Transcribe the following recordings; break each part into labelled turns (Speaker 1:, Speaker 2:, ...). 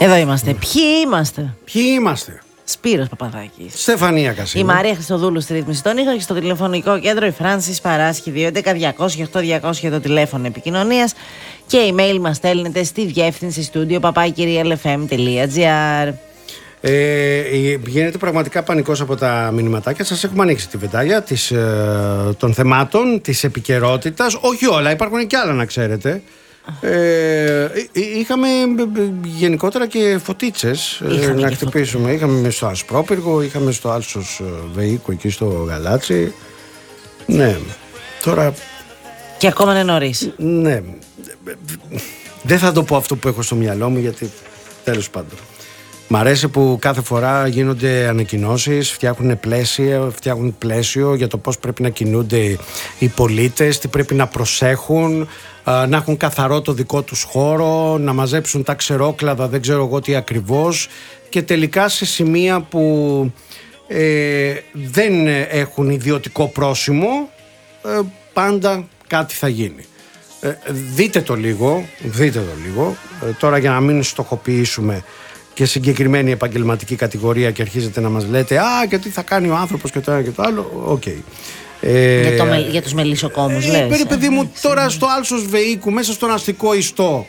Speaker 1: Εδώ είμαστε. Ποιοι είμαστε?
Speaker 2: Σπύρος Παπαδάκης.
Speaker 1: Στεφανία Κασίνη.
Speaker 2: Η Μαρία Χριστοδούλου στη ρύθμιση των ήχων και στο τηλεφωνικό κέντρο η Φράνσις Παράσχη 211-200-8200 το τηλέφωνο επικοινωνίας και email μας στέλνετε στη διεύθυνση studio@lfm.gr.
Speaker 1: Γίνεται πραγματικά πανικός από τα μηνυματάκια. Σας έχουμε ανοίξει τη βεντάλια των θεμάτων, της επικαιρότητας. Όχι όλα, υπάρχουν και άλλα να ξέρετε. Είχαμε γενικότερα και φωτίτσες να χτυπήσουμε. Είχαμε στο Ασπρόπυργο, είχαμε στο Άλσος Βεϊκού εκεί στο Γαλάτσι. Ναι, τώρα.
Speaker 2: Και ακόμα είναι νωρίς.
Speaker 1: Ναι. Δεν θα το πω αυτό που έχω στο μυαλό μου, γιατί τέλος πάντων. Μ' αρέσει που κάθε φορά γίνονται ανακοινώσεις, φτιάχνουν πλαίσιο για το πώς πρέπει να κινούνται οι πολίτες, τι πρέπει να προσέχουν, να έχουν καθαρό το δικό τους χώρο, να μαζέψουν τα ξερόκλαδα, δεν ξέρω εγώ τι ακριβώς, και τελικά σε σημεία που δεν έχουν ιδιωτικό πρόσημο, πάντα κάτι θα γίνει. Δείτε το λίγο. Τώρα, για να μην στοχοποιήσουμε και συγκεκριμένη επαγγελματική κατηγορία και αρχίζετε να μας λέτε και τι θα κάνει ο άνθρωπος και το ένα και το άλλο. Okay.
Speaker 2: Για τους μελισσοκόμους λες.
Speaker 1: Παιδί μου, τώρα στο Άλσος Βεϊκού, μέσα στον αστικό ιστό,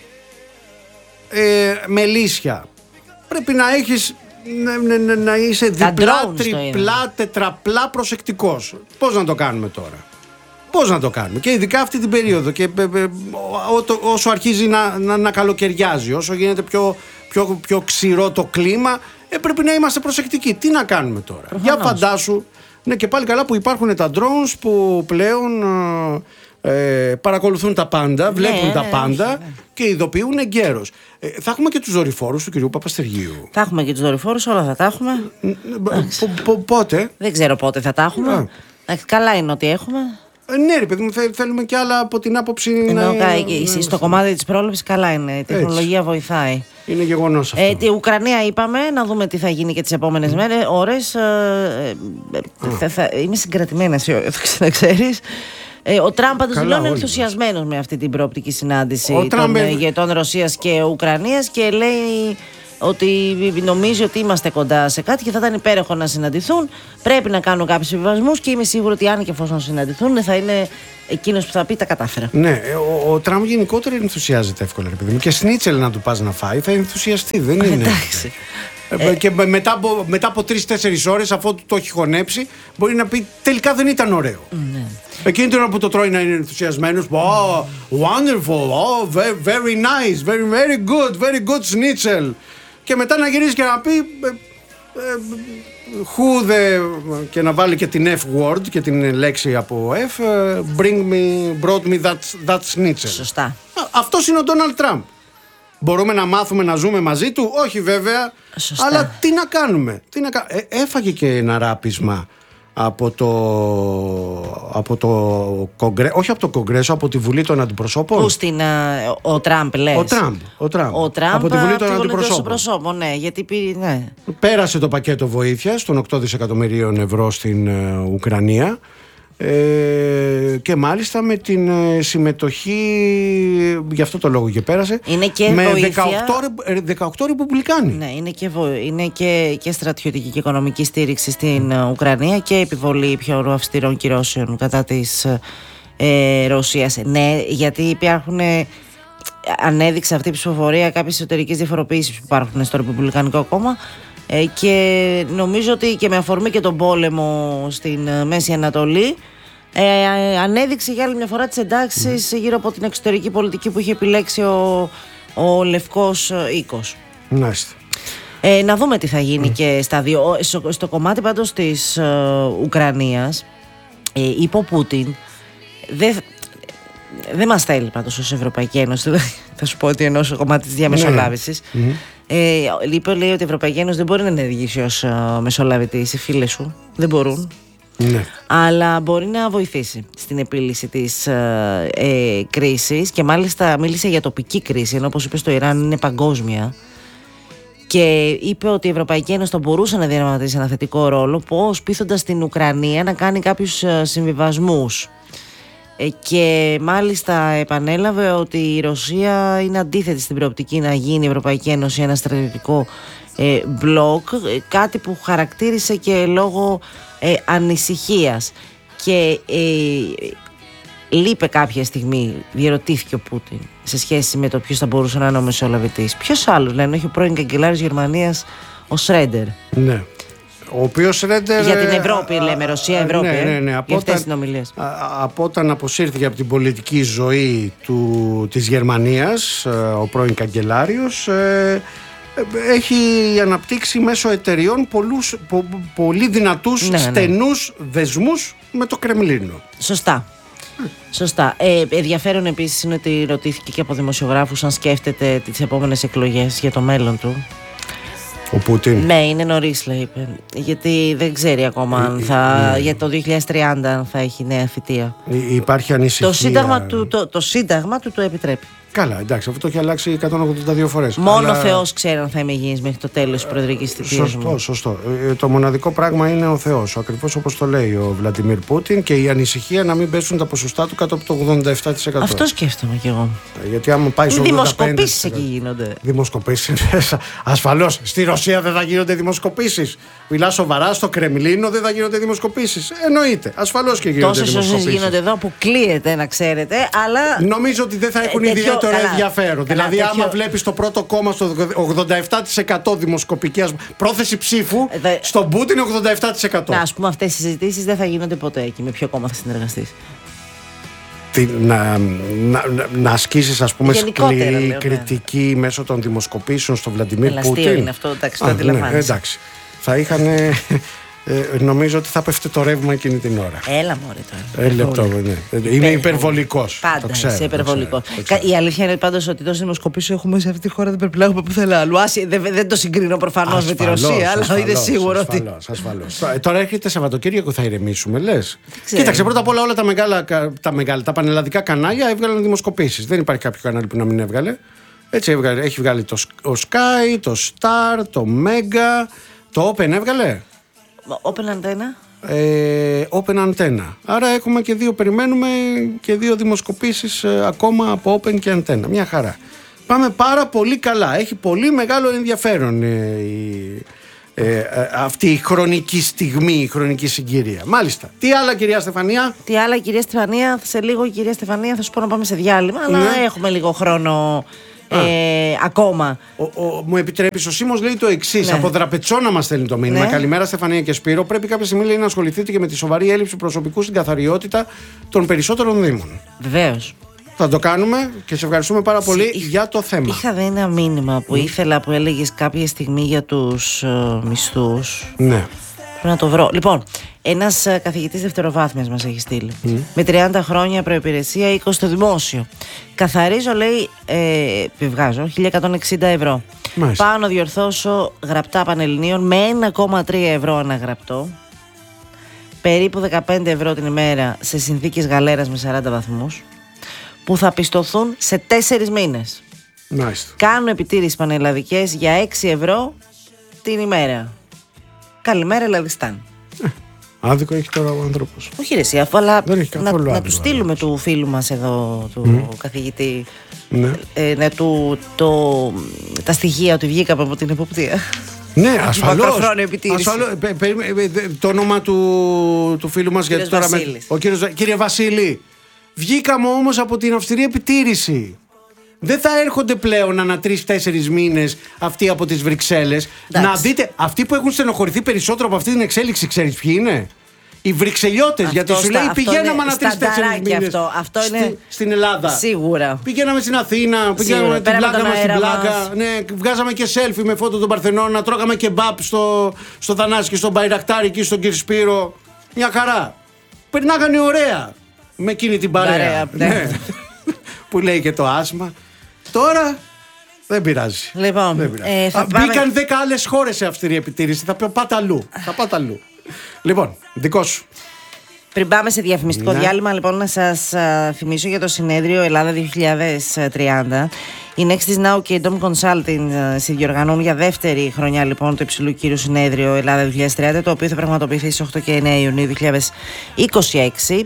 Speaker 1: μελίσια, πρέπει να έχεις να είσαι διπλά, τριπλά, τετραπλά προσεκτικός. Πώς να το κάνουμε τώρα? Πώς να το κάνουμε? Και ειδικά αυτή την περίοδο, και όσο αρχίζει να καλοκαιριάζει, όσο γίνεται πιο ξηρό το κλίμα, πρέπει να είμαστε προσεκτικοί. Τι να κάνουμε τώρα? Προφανώς. Για φαντάσου. Ναι, και πάλι καλά που υπάρχουν τα drones που πλέον παρακολουθούν τα πάντα, βλέπουν τα πάντα και ειδοποιούν εγκαίρως. Θα έχουμε και τους δορυφόρους του κυρίου Παπαστεργίου.
Speaker 2: Θα έχουμε και τους δορυφόρους, όλα θα τα έχουμε.
Speaker 1: Πότε?
Speaker 2: Δεν ξέρω πότε θα τα έχουμε. Καλά είναι ότι έχουμε.
Speaker 1: Ναι, ρε παιδί μου, θέλουμε και άλλα από την άποψη.
Speaker 2: Στο κομμάτι της πρόληψης καλά είναι. Η τεχνολογία βοηθάει.
Speaker 1: Είναι γεγονός αυτό.
Speaker 2: Τη Ουκρανία είπαμε, να δούμε τι θα γίνει και τις επόμενες ώρες. Είμαι συγκρατημένη να ξέρεις. Ο Τραμπ πάντως δηλώνει ενθουσιασμένος με αυτή την προοπτική συνάντηση των ηγετών Ρωσίας και Ουκρανίας και λέει ότι νομίζει ότι είμαστε κοντά σε κάτι και θα ήταν υπέροχο να συναντηθούν. Πρέπει να κάνουν κάποιους συμβιβασμούς και είμαι σίγουρη ότι αν και εφόσον συναντηθούν θα είναι εκείνος που θα πει τα κατάφερα.
Speaker 1: Ναι, ο Τραμπ γενικότερα ενθουσιάζεται εύκολα, ρε παιδί μου. Και σνίτσελ να του πας να φάει θα ενθουσιαστεί, δεν είναι?
Speaker 2: Εντάξει.
Speaker 1: Και μετά από 3-4 ώρες, αφού το έχει χωνέψει, μπορεί να πει τελικά δεν ήταν ωραίο.
Speaker 2: Ναι.
Speaker 1: Εκείνη την ώρα που το τρώει να είναι ενθουσιασμένος. Wonderful, very nice, very good schnitzel. Και μετά να γυρίσει και να πει και να βάλει και την F word και την λέξη από F, brought me that schnitzel.
Speaker 2: Σωστά.
Speaker 1: Αυτός είναι ο Ντόναλντ Τραμπ. Μπορούμε να μάθουμε να ζούμε μαζί του? Όχι βέβαια.
Speaker 2: Σωστά.
Speaker 1: Αλλά τι να κάνουμε? Έφαγε και ένα ράπισμα από το Κογκρέσο, όχι από το Κογκρέσο, από τη Βουλή των Αντιπροσώπων.
Speaker 2: Πού ο Τραμπ λες?
Speaker 1: Ο Τραμπ.
Speaker 2: Από
Speaker 1: τη Βουλή των
Speaker 2: Αντιπροσώπων. Ναι, γιατί
Speaker 1: πέρασε το πακέτο βοήθειας των 8 δισεκατομμυρίων ευρώ στην Ουκρανία. Και μάλιστα με την συμμετοχή, γι' αυτό το λόγο και πέρασε,
Speaker 2: είναι και
Speaker 1: με
Speaker 2: βοήθεια,
Speaker 1: 18 Ρεπουμπλικάνοι.
Speaker 2: Ναι, είναι και στρατιωτική και οικονομική στήριξη στην Ουκρανία και επιβολή πιο αυστηρών κυρώσεων κατά της Ρωσίας. Ναι, γιατί ανέδειξε αυτή η ψηφοφορία κάποιες εσωτερικές διαφοροποιήσεις που υπάρχουν στο Ρεπουμπλικανικό κόμμα. Και νομίζω ότι και με αφορμή και τον πόλεμο στην Μέση Ανατολή ανέδειξε για άλλη μια φορά τις εντάξεις γύρω από την εξωτερική πολιτική που είχε επιλέξει ο Λευκός Οίκος. Να δούμε τι θα γίνει και στα δύο. Στο κομμάτι πάντως της Ουκρανίας είπε ο Πούτιν δεν μας θέλει πάντως ως Ευρωπαϊκή Ένωση. Θα σου πω ότι ενώ στο κομμάτι της διαμεσολάβησης λέει ότι η Ευρωπαϊκή Ένωση δεν μπορεί να ενεργήσει ως μεσολαβητής. Οι φίλες σου δεν μπορούν.
Speaker 1: Ναι.
Speaker 2: Αλλά μπορεί να βοηθήσει στην επίλυση της κρίσης και μάλιστα μίλησε για τοπική κρίση, ενώ όπως είπε στο Ιράν είναι παγκόσμια. Και είπε ότι η Ευρωπαϊκή Ένωση θα μπορούσε να διαδραματίσει ένα θετικό ρόλο, πώς πείθοντας την Ουκρανία να κάνει κάποιους συμβιβασμούς. και μάλιστα επανέλαβε ότι η Ρωσία είναι αντίθετη στην προοπτική να γίνει η Ευρωπαϊκή Ένωση ένα στρατιωτικό μπλοκ, κάτι που χαρακτήρισε και λόγω ανησυχίας. Και λείπε κάποια στιγμή, διερωτήθηκε ο Πούτιν σε σχέση με το ποιος θα μπορούσε να είναι ο μεσολαβητής. Ποιος άλλος, λένε, όχι ο πρώην καγκελάριος Γερμανίας, ο Σρέντερ.
Speaker 1: Ναι. Ο οποίος Σρέντερ.
Speaker 2: Για την Ευρώπη, λέμε, Ρωσία-Ευρώπη.
Speaker 1: Ναι.
Speaker 2: Για αυτές τις συνομιλίες.
Speaker 1: Από όταν αποσύρθηκε από την πολιτική ζωή της Γερμανίας, ο πρώην καγκελάριος, έχει αναπτύξει μέσω εταιριών πολύ δυνατούς, στενούς δεσμούς με το Κρεμλίνο. Σωστά. Ενδιαφέρον επίσης είναι ότι ρωτήθηκε και από δημοσιογράφους αν σκέφτεται τις επόμενες εκλογές για το μέλλον του. Ο Πούτιν. Ναι, είναι νωρίς, λέει. Γιατί δεν ξέρει ακόμα αν για το 2030 θα έχει νέα θητεία. Υπάρχει ανησυχία. Το σύνταγμα του το επιτρέπει. Καλά, εντάξει, αυτό το έχει αλλάξει 182 φορές. Μόνο ο Θεός ξέρει αν θα είμαι υγιής μέχρι το τέλος της προεδρικής θητείας μου. Σωστό. Το μοναδικό πράγμα είναι ο Θεός, ακριβώς όπως το λέει ο Βλαντιμίρ Πούτιν, και η ανησυχία να μην πέσουν τα ποσοστά του κάτω από το 87%. Αυτό σκέφτομαι κι εγώ. Γιατί άμα πάει στο 85%. Δημοσκοπήσεις εκεί γίνονται. Δημοσκοπήσεις. Ασφαλώς. Στη Ρωσία δεν θα γίνονται δημοσκοπήσεις. Μιλά σοβαρά, στο Κρεμλίνο δεν θα γίνονται δημοσκοπήσεις. Εννοείται. Ασφαλώς και γίνονται δημοσκοπήσεις. Τόσες γίνονται εδώ που κλείεται, να ξέρετε, αλλά. Νομίζω ότι δεν θα έχουν ιδιαίτερο ενδιαφέρον. Δηλαδή, άμα βλέπεις το πρώτο κόμμα στο 87% δημοσκοπική πρόθεση ψήφου, στον Πούτιν 87%. Ας πούμε, αυτές οι συζητήσεις δεν θα γίνονται ποτέ εκεί. Με ποιο κόμμα θα συνεργαστείς? Να ασκήσεις, ας πούμε, σκληρή κριτική μέσω των δημοσκοπήσεων στον Βλαντιμίρ Πούτιν. Είναι αυτό, εντάξει, το αντιλαμβάνεσαι. Εντάξει. Θα είχαν. Νομίζω ότι θα πέφτει το ρεύμα εκείνη την ώρα. Έλα μωρέ τώρα. Είναι υπερβολικός. Πάντα είσαι υπερβολικός. Η αλήθεια είναι πάντως ότι τόσες δημοσκοπήσεις έχουμε σε αυτή τη χώρα, δεν πρέπει να έχουμε πουθενά άλλου. Δεν το συγκρίνω προφανώς με τη Ρωσία, αλλά είναι σίγουρο ότι. Ασφαλώς. Τώρα έρχεται Σαββατοκύριακο, θα ηρεμήσουμε, λες? Κοίταξε, πρώτα απ' όλα τα πανελλαδικά κανάλια έβγαλαν δημοσκοπήσεις. Δεν υπάρχει κάποιο κανάλι που να μην έβγαλε. Έτσι έχει βγάλει το Sky, το Star, το Mega, το Open έβγαλε. Open Antenna. Άρα έχουμε και περιμένουμε και δύο δημοσκοπήσεις ακόμα από Open και Antenna. Μια χαρά. Πάμε πάρα πολύ καλά. Έχει πολύ μεγάλο ενδιαφέρον αυτή η χρονική στιγμή, η χρονική συγκυρία. Μάλιστα. Τι άλλα, κυρία Στεφανία? Σε λίγο, κυρία Στεφανία, θα σου πω να πάμε σε διάλειμμα, αλλά έχουμε λίγο χρόνο. Ακόμα. Μου επιτρέπεις, ο Σίμος λέει το εξής. Από Δραπετσόνα μας στέλνει το μήνυμα. Καλημέρα, Στεφανία και Σπύρο. Πρέπει κάποια στιγμή, λέει, να ασχοληθείτε και με τη σοβαρή έλλειψη προσωπικού στην καθαριότητα των περισσότερων δήμων. Βεβαίως. Θα το κάνουμε και σε ευχαριστούμε πάρα πολύ για το θέμα. Είχα δει ένα μήνυμα που ήθελα, που έλεγες κάποια στιγμή για τους μισθούς. Ναι. Πρέπει να το βρω. Λοιπόν, ένας καθηγητής δευτεροβάθμιας μας έχει στείλει. Με 30 χρόνια προϋπηρεσία, 20 στο δημόσιο. Καθαρίζω, λέει, βγάζω 1.160 ευρώ. Μάλιστα. Πάω να διορθώσω γραπτά Πανελληνίων με 1,3 ευρώ αναγραπτό. Περίπου 15 ευρώ την ημέρα σε συνθήκες γαλέρας με 40 βαθμούς. Που θα πιστωθούν σε 4 μήνες. Μάλιστα. Κάνω επιτήρηση πανελλαδικές για 6 ευρώ την ημέρα. Καλημέρα, Ελλαδιστάν. Άδικο έχει τώρα ο άνθρωπος. Όχι, ρε, εσύ, αλλά να του στείλουμε του φίλου μας εδώ, του καθηγητή, τα στοιχεία ότι βγήκαμε από την εποπτεία. Ναι, ασφαλώς. Το όνομα του φίλου μας, γιατί τώρα κύριε Βασίλη, βγήκαμε όμως από την αυστηρή επιτήρηση. Δεν θα έρχονται πλέον ανά 3-4 μήνες αυτοί από τις Βρυξέλλες. Να δείτε, αυτοί που έχουν στενοχωρηθεί περισσότερο από αυτή την εξέλιξη, ξέρεις ποιοι είναι? Οι Βρυξελιώτες. Γιατί σου λέει πηγαίναμε ανά 3-4 μήνες στην Ελλάδα. Σίγουρα. Πηγαίναμε στην Αθήνα, πηγαίναμε την πλάκα μας στην πλάκα. Ναι, βγάζαμε και selfie με φώτο των Παρθενώνα, τρώγαμε και μπαπ στο Θανάση και στον Μπαϊρακτάρη εκεί στον κύριο Σπύρο. Μια χαρά. Περνάγανε ωραία με εκείνη την παρέα. Ναι. Που λέει και το άσμα. Τώρα δεν πειράζει. Λοιπόν, μπήκαν 10 άλλες χώρες σε αυστηρή επιτήρηση. Θα πάτε αλλού. Λοιπόν, δικό σου. Πριν πάμε σε διαφημιστικό διάλειμμα, λοιπόν, να σας θυμίσω για το συνέδριο Ελλάδα 2030. Η Next is Now και η Dom Consulting συνδιοργανώνουν για δεύτερη χρονιά, λοιπόν, το υψηλού κύρου συνέδριο Ελλάδα 2030, το οποίο θα πραγματοποιηθεί στις 8 και 9 Ιουνίου 2026.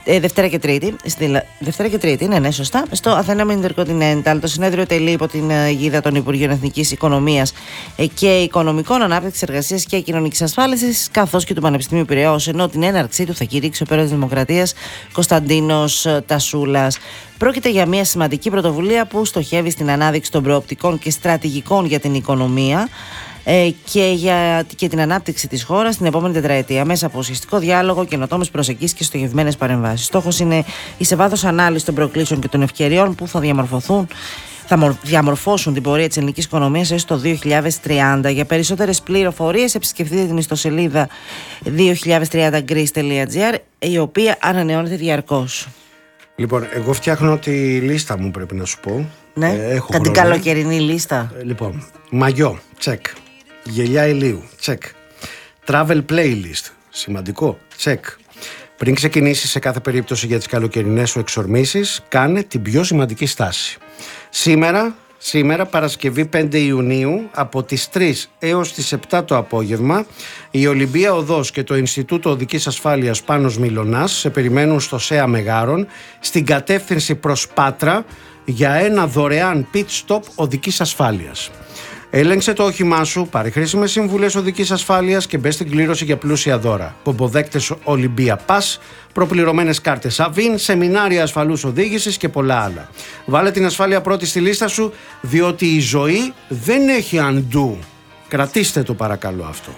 Speaker 2: Δευτέρα και Τρίτη, ναι, σωστά. Στο Athena Intercontinental. Το συνέδριο τελεί υπό την αιγίδα των Υπουργείων Εθνικής Οικονομίας και Οικονομικών, Ανάπτυξης, Εργασίας και Κοινωνικής Ασφάλισης, καθώς και του Πανεπιστημίου Πειραιώς, ενώ την έναρξή του θα κηρύξει ο Πρόεδρος της Δημοκρατίας Κωνσταντίνος Τασούλας. Πρόκειται για μια σημαντική πρωτοβουλία που στοχεύει στην ανάδειξη των προοπτικών και στρατηγικών για την οικονομία και την ανάπτυξη της χώρας την επόμενη τετραετία μέσα από ουσιαστικό διάλογο, καινοτόμες προσεγγίσεις και στοχευμένες παρεμβάσεις. Στόχος είναι η σε βάθος ανάλυση των προκλήσεων και των ευκαιριών που θα διαμορφώσουν την πορεία της ελληνικής οικονομίας έως το 2030. Για περισσότερες πληροφορίες επισκεφτείτε την ιστοσελίδα 2030greece.gr, η οποία ανανεώνεται διαρκώς.
Speaker 1: Λοιπόν, εγώ φτιάχνω τη λίστα μου, πρέπει να σου πω.
Speaker 2: Ναι, την καλοκαιρινή λίστα.
Speaker 1: Λοιπόν, μαγιό, τσεκ. Γυαλιά ηλίου, τσεκ. Travel playlist, σημαντικό, τσεκ. Πριν ξεκινήσεις σε κάθε περίπτωση για τις καλοκαιρινές σου εξορμήσεις, κάνε την πιο σημαντική στάση. Σήμερα, Παρασκευή 5 Ιουνίου, από τις 3 έως τις 7 το απόγευμα, η Ολυμπία Οδός και το Ινστιτούτο Οδικής Ασφάλειας Πάνος Μιλωνάς σε περιμένουν στο ΣΕΑ Μεγάρων, στην κατεύθυνση προς Πάτρα, για ένα δωρεάν pit stop οδικής ασφάλειας. Έλεγξε το όχημά σου, πάρε χρήσιμες συμβουλές οδικής ασφάλειας και μπες στην κλήρωση για πλούσια δώρα. Πομποδέκτες Ολυμπία Pass, προπληρωμένες κάρτες Αβίν, σεμινάρια ασφαλούς οδήγησης και πολλά άλλα. Βάλε την ασφάλεια πρώτη στη λίστα σου, διότι η ζωή δεν έχει undo. Κρατήστε το παρακαλώ αυτό.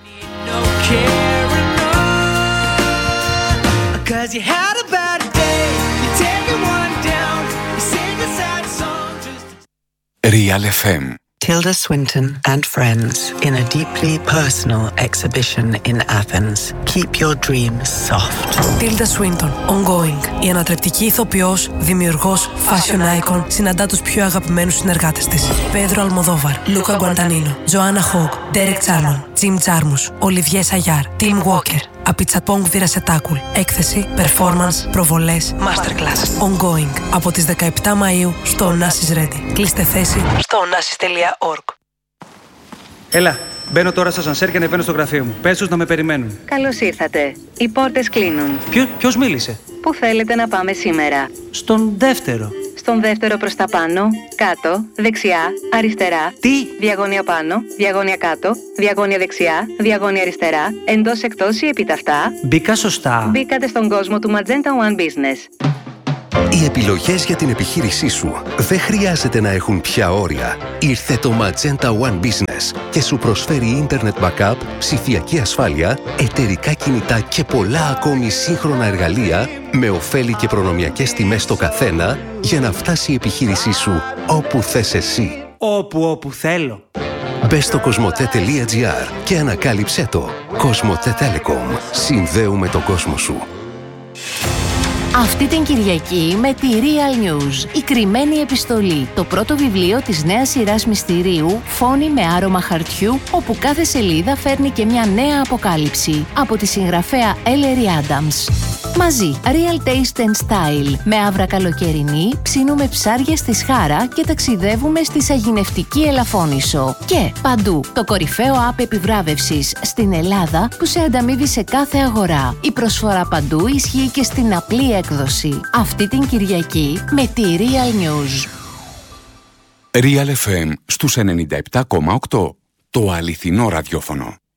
Speaker 3: Real FM.
Speaker 4: Tilda Swinton and friends in a deeply personal exhibition in Athens. Keep your dreams soft.
Speaker 5: Tilda Swinton, ongoing. Η ανατρεπτική ηθοποιός, δημιουργός, fashion icon, συναντά τους πιο αγαπημένους συνεργάτες της. Πέδρο Αλμοδόβαρ, Λούκα Γκουαντανίνο, Τζοάννα Χόγκ, Ντέρεκ Τσάρμον, Τζιμ Τζάρμους, Ολιβιέ Σαγιάρ, Τιμ Walker, Απιτσαπόγκ Βιρασετάκουλ. Έκθεση, performance, προβολές, masterclass. Ongoing. Από τις 17 Μαΐου στο Onassis Ready. Κλείστε θέση στο onassis.org.
Speaker 6: Έλα, μπαίνω τώρα στο ασανσέρ και ανεβαίνω στο γραφείο μου. Πες τους να με περιμένουν.
Speaker 7: Καλώς ήρθατε. Οι πόρτες κλείνουν.
Speaker 6: Ποιος μίλησε?
Speaker 7: Πού θέλετε να πάμε σήμερα?
Speaker 6: Στον δεύτερο.
Speaker 7: Στον δεύτερο προς τα πάνω, κάτω, δεξιά, αριστερά.
Speaker 6: Τι?
Speaker 7: Διαγώνια πάνω, διαγώνια κάτω, διαγώνια δεξιά, διαγώνια αριστερά, εντός εκτός ή επιταυτά.
Speaker 6: Μπήκα σωστά.
Speaker 7: Μπήκατε στον κόσμο του Magenta One Business.
Speaker 3: Οι επιλογές για την επιχείρησή σου δεν χρειάζεται να έχουν πια όρια. Ήρθε το Magenta One Business και σου προσφέρει Internet Backup, ψηφιακή ασφάλεια, εταιρικά κινητά και πολλά ακόμη σύγχρονα εργαλεία με ωφέλη και προνομιακές τιμές στο καθένα για να φτάσει η επιχείρησή σου όπου θες εσύ.
Speaker 6: Όπου θέλω.
Speaker 3: Μπες στο cosmote.gr και ανακάλυψέ το. Cosmote Telecom. Συνδέουμε τον κόσμο σου.
Speaker 8: Αυτή την Κυριακή με τη Real News, η κρυμμένη επιστολή, το πρώτο βιβλίο της νέας σειράς μυστηρίου «Φόνοι με άρωμα χαρτιού», όπου κάθε σελίδα φέρνει και μια νέα αποκάλυψη, από τη συγγραφέα Ellery Adams. Μαζί, Real Taste and Style, με άβρα καλοκαιρινή, ψήνουμε ψάρια στη Σχάρα και ταξιδεύουμε στη σαγηνευτική Ελαφώνησο. Και παντού, το κορυφαίο app επιβράβευσης στην Ελλάδα που σε ανταμείβει σε κάθε αγορά. Η προσφορά παντού ισχύει και στην απλή έκδοση. Αυτή την Κυριακή με τη Real News.
Speaker 3: Real FM στους 97,8. Το αληθινό ραδιόφωνο.